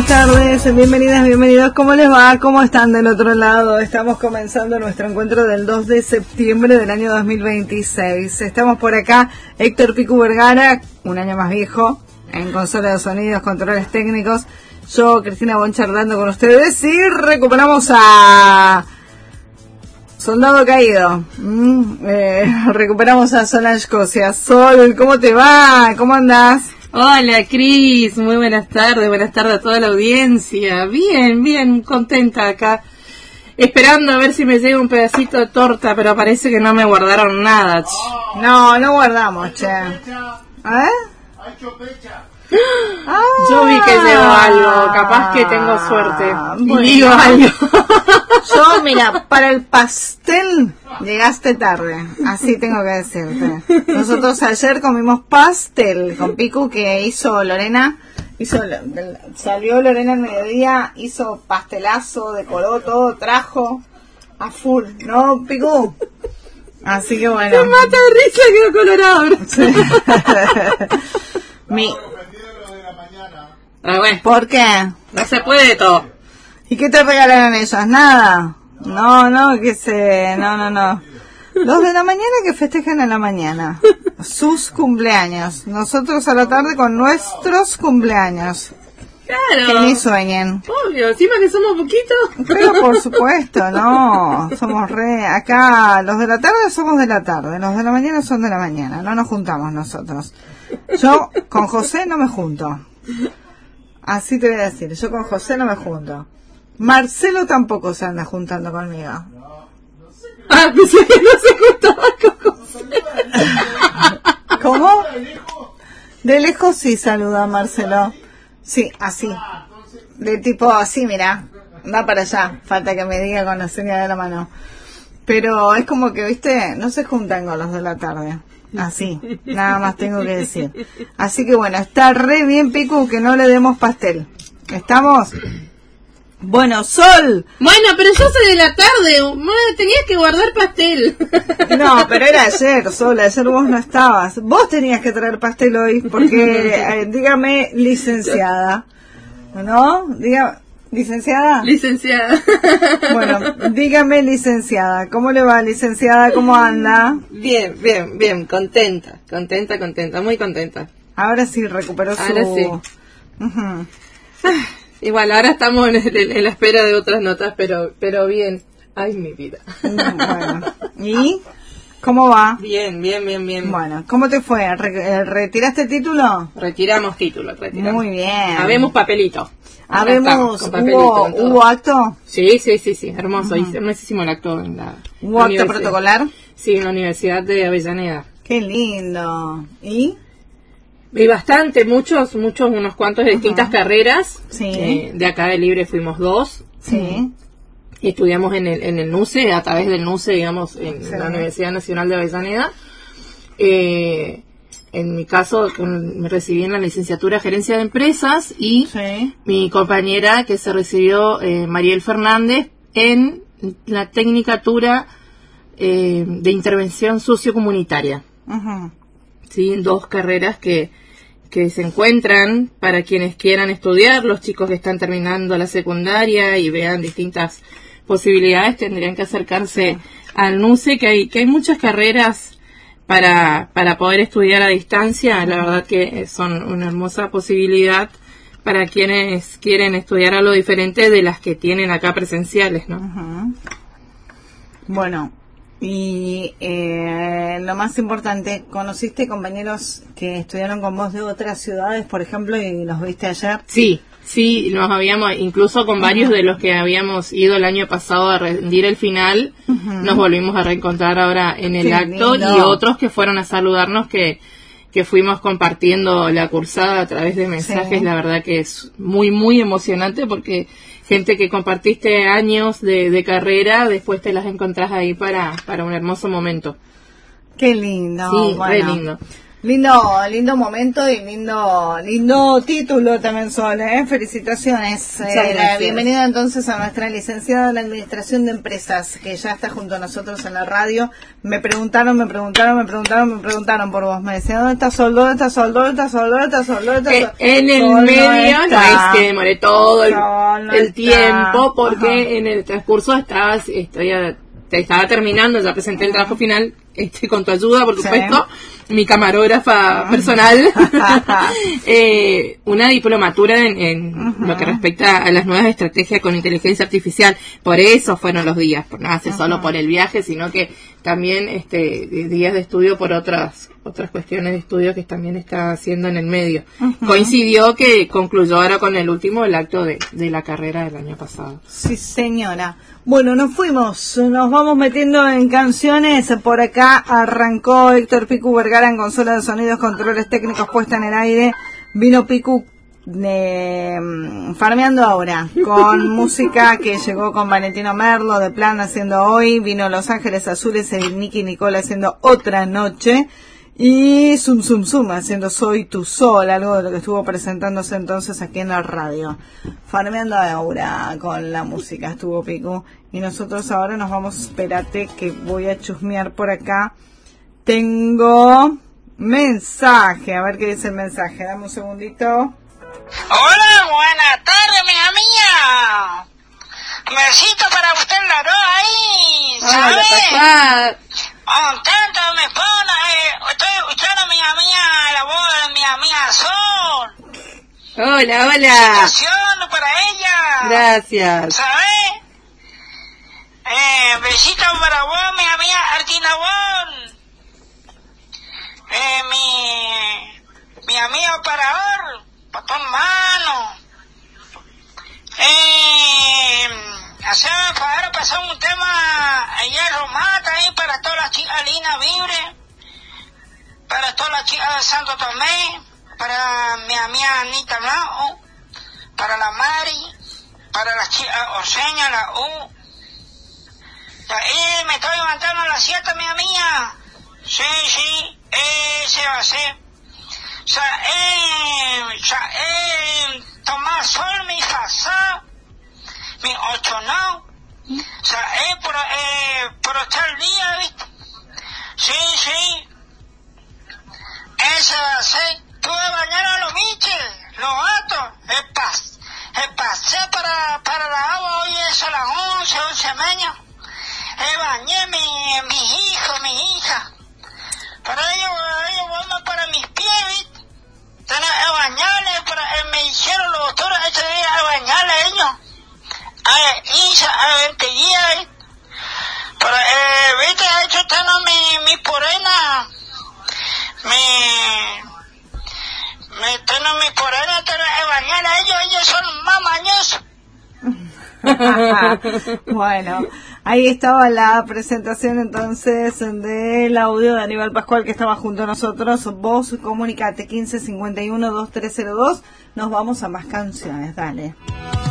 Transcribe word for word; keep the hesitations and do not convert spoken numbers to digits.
tardes, bienvenidas, bienvenidos. ¿Cómo les va? ¿Cómo están del otro lado? Estamos comenzando nuestro encuentro del dos de septiembre del año dos mil veintiséis. Estamos por acá, Héctor Picu Vergara, un año más viejo, en consola de sonidos, controles técnicos. Yo, Cristina Bon, charlando con ustedes y recuperamos a Soldado Caído. Mm, eh, recuperamos a Solange Cosia. Sol, ¿cómo te va? ¿Cómo andás? Hola Cris, muy buenas tardes, buenas tardes a toda la audiencia. Bien, bien, contenta acá, esperando a ver si me llega un pedacito de torta, pero parece que no me guardaron nada. Che. No, no guardamos, che. ¿Eh? Hay chopecha. Ah, Yo vi que llegó algo, capaz que tengo suerte. Bueno. Y digo algo. Yo, mira, para el pastel llegaste tarde, así tengo que decirte. Nosotros ayer comimos pastel con Picu que hizo Lorena, hizo salió Lorena al mediodía, hizo pastelazo, decoró todo, trajo a full, ¿no, Picu? Así que bueno. Me mata de risa, quedó colorado. Sí. Mi... Ah, bueno, ¿Por qué? no se puede todo. ¿Y qué te regalaron ellos? Nada. No, no, que se... No, no, no. Los de la mañana que festejan a la mañana. Sus cumpleaños. Nosotros a la tarde con nuestros cumpleaños. Claro. Que ni sueñen. Obvio, encima que somos poquitos. Pero por supuesto, no. Somos re... Acá los de la tarde somos de la tarde. Los de la mañana son de la mañana. No nos juntamos nosotros. Yo con José no me junto. Así te voy a decir. Yo con José no me junto. Marcelo tampoco se anda juntando conmigo. Ah, pensé que no se juntaba con José. ¿Cómo? De lejos sí saluda a Marcelo. Sí, así. De tipo así, mira. Va para allá. Falta que me diga con la señal de la mano. Pero es como que, viste, no se juntan con los de la tarde. Así. Nada más tengo que decir. Así que bueno, está re bien, Picu, que no le demos pastel. ¿Estamos? Bueno, Sol. Bueno, pero yo soy de la tarde. Bueno, tenías que guardar pastel. No, pero era ayer, Sol. Ayer vos no estabas. Vos tenías que traer pastel hoy, porque, eh, dígame, licenciada. ¿No? Diga, ¿licenciada? Licenciada. Bueno, dígame, licenciada. ¿Cómo le va, licenciada? ¿Cómo anda? Bien, bien, bien. Contenta, contenta, contenta. Muy contenta. Ahora sí, recuperó su... Ahora sí. Uh-huh. Ah, igual, ahora estamos en, el- en la espera de otras notas, pero pero bien. Ay, mi vida. Bueno, ¿y cómo va? Bien, bien, bien, bien. Bueno, ¿cómo te fue? Re- eh, ¿Retiraste el título? Retiramos título, retiramos. Muy bien. Habemos papelito. Ahora Habemos, estamos con papelito, ¿hubo, con todo. ¿hubo acto? Sí, sí, sí, sí, hermoso. Hice- no hicimos el acto en la... ¿Hubo la acto universidad. protocolar? Sí, en la Universidad de Avellaneda. Qué lindo. ¿Y? Y bastante, muchos, muchos, unos cuantos de distintas carreras. Sí. Eh, de acá de Libre fuimos dos. Sí. Estudiamos en el, en el NUCE, a través del NUCE, digamos, en Sí. la Universidad Nacional de Avellaneda. Eh, en mi caso, con- me recibí en la licenciatura de Gerencia de Empresas y Sí. mi compañera que se recibió, eh, Mariel Fernández, en la Tecnicatura eh, de Intervención Sociocomunitaria. Ujú. ¿Sí? Dos carreras que, que se encuentran para quienes quieran estudiar, los chicos que están terminando la secundaria y vean distintas posibilidades, tendrían que acercarse al NUCE, que hay, que hay muchas carreras para, para poder estudiar a distancia. La verdad que son una hermosa posibilidad para quienes quieren estudiar algo diferente de las que tienen acá presenciales, ¿no? Ujú. Bueno, y eh, lo más importante, ¿conociste compañeros que estudiaron con vos de otras ciudades, por ejemplo, y los viste ayer? Sí, sí, nos habíamos, incluso con varios de los que habíamos ido el año pasado a rendir el final, Ujú. nos volvimos a reencontrar ahora en el Qué acto, lindo. y otros que fueron a saludarnos que, que fuimos compartiendo la cursada a través de mensajes. Sí. La verdad que es muy, muy emocionante porque gente que compartiste años de, de carrera, después te las encontrás ahí para, para un hermoso momento. Qué lindo. Sí, bueno. re lindo. Lindo, lindo momento y lindo, lindo título también, Sol, ¿eh? Felicitaciones. Eh, la bienvenida entonces a nuestra licenciada en Administración de Empresas, que ya está junto a nosotros en la radio. Me preguntaron, me preguntaron, me preguntaron, me preguntaron por vos. Me decían, ¿dónde está Sol? ¿Dónde está Sol? ¿Dónde está Sol? ¿Dónde está Sol? ¿Dónde está Sol? Eh, en el Sol medio, no, no es que demoré todo el, Sol no el tiempo, porque Ajá. en el transcurso estabas, estoy a, te estaba terminando, ya presenté el trabajo final, este, con tu ayuda, por supuesto. Sí. Mi camarógrafa uh-huh. personal, eh, una diplomatura en, en uh-huh. lo que respecta a las nuevas estrategias con inteligencia artificial. Por eso fueron los días, no hace uh-huh. solo por el viaje, sino que también este días de estudio por otras otras cuestiones de estudio que también está haciendo en el medio. Uh-huh. Coincidió que concluyó ahora con el último el acto de, de la carrera del año pasado. Sí, señora. Bueno, nos fuimos, nos vamos metiendo en canciones. Por acá arrancó Héctor Picu Vergara en consola de sonidos, controles técnicos puesta en el aire. Vino Picu eh, farmeando ahora con música que llegó con Valentino Merlo de Plan haciendo Hoy. Vino Los Ángeles Azules y Nicky Nicole haciendo Otra Noche. Y Zum Zum Zum haciendo Soy Tu Sol, algo de lo que estuvo presentándose entonces aquí en la radio. Farmeando ahora con la música estuvo Picu. Y nosotros ahora nos vamos, espérate que voy a chusmear por acá. Tengo mensaje, a ver qué dice el mensaje, dame un segundito. Hola, buenas tardes, mi amiga. Besito para usted, la roa ahí, ¿sabes? Contento me pone, eh, estoy escuchando a mi amiga, la voz de mi amiga Sol. Hola, hola. Felicitaciones para ella. Gracias. ¿Sabes? Eh, besito para vos, mi amiga Artina Bon. Eh, mi, mi amigo Parador, para tu hermano. Eh, hacemos para pasar un tema ayer Romata ahí para todas las chicas lindas libres, para todas las chicas de Santo Tomé, para mi amiga Anita Blanco, para la Mari, para las chicas Orseña, la U. Ahí me estoy levantando a las siete, mi amiga. Sí, sí, ese va a ser. O sea, eh, o sea, eh, tomar sol, mi fasá, mi ocho no. O sea, eh, por, eh, por estar el día, ¿viste? Sí, sí. Ese va a ser. Tuve mañana a los biches, los gatos, el, pas, el pasé para, para la agua hoy es a las once, once meñas. Eh, bañé mi, mi hijo, mi hija. Para ellos, ellos vamos para mis pies, ¿viste? Tener a bañarles, para, eh, me hicieron los doctores este día a bañarles a ellos. A Isa, a veinte días, ¿viste? Para, eh, ¿viste? Ha hecho tener mi, mi porena, mi, mi, tener mi porena, tener a bañar a ellos, ellos son más mañosos. Bueno, ahí estaba la presentación entonces del audio de Aníbal Pascual que estaba junto a nosotros. Vos comunicate quince cincuenta y uno veintitrés cero dos. Nos vamos a más canciones, dale.